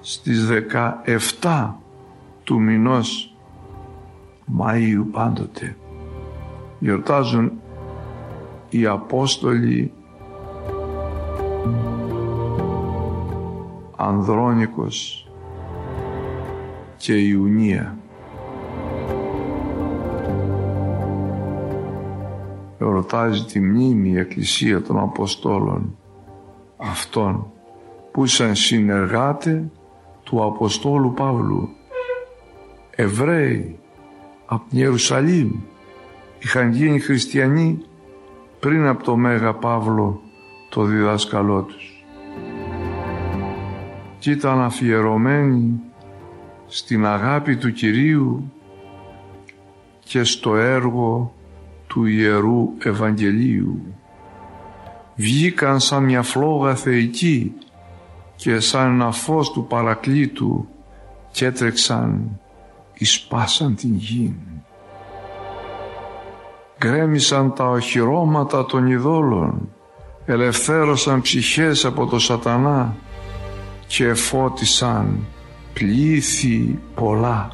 στις 17 του μηνός Μαΐου πάντοτε γιορτάζουν οι Απόστολοι Ανδρώνικος και Ιουνία. Εορτάζει τη μνήμη η Εκκλησία των Αποστόλων αυτών που ήσαν συνεργάτε του Αποστόλου Παύλου, Εβραίοι από την Ιερουσαλήμ, είχαν γίνει χριστιανοί πριν από το Μέγα Παύλο το διδάσκαλό τους και ήταν αφιερωμένοι στην αγάπη του Κυρίου και στο έργο του Ιερού Ευαγγελίου. Βγήκαν σαν μια φλόγα θεϊκή και σαν ένα φως του Παρακλήτου και έτρεξαν, εισπάσαν την γη. Γκρέμισαν τα οχυρώματα των ειδόλων, ελευθέρωσαν ψυχές από το σατανά και εφώτισαν πλήθη πολλά.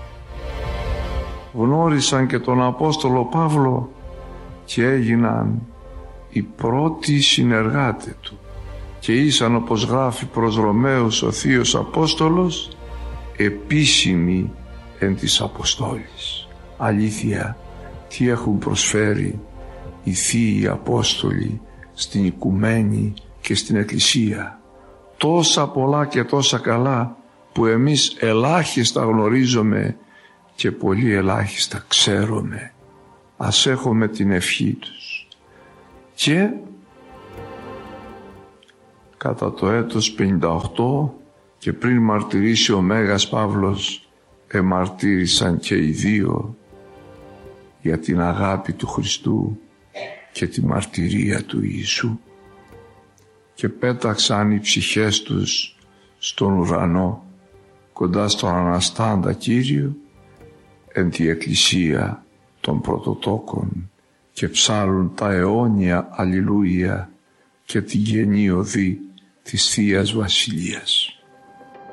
Γνώρισαν και τον Απόστολο Παύλο και έγιναν οι πρώτοι συνεργάτες του και ήσαν, όπως γράφει προς Ρωμαίους ο Θείος Απόστολος, επίσημοι εν της Αποστόλης. Αλήθεια, τι έχουν προσφέρει οι Θείοι Απόστολοι στην οικουμένη και στην Εκκλησία. Τόσα πολλά και τόσα καλά που εμείς ελάχιστα γνωρίζουμε και πολύ ελάχιστα ξέρουμε. Ας έχουμε την ευχή τους. Και κατά το έτος 58 και πριν μαρτυρήσει ο Μέγας Παύλος, εμαρτύρησαν και οι δύο για την αγάπη του Χριστού και τη μαρτυρία του Ιησού και πέταξαν οι ψυχές τους στον ουρανό κοντά στον Αναστάντα Κύριο εν τη Εκκλησία των Πρωτοτόκων και ψάλουν τα αιώνια αλληλούια και την Καινή Οδή της Θείας Βασιλείας.